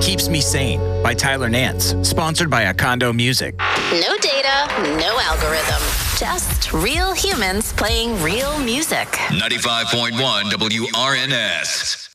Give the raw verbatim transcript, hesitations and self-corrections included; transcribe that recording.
Keeps Me Sane by Tyler Nance, sponsored by Acondo Music. No data, no algorithm. Just real humans playing real music. ninety-five point one W R N S.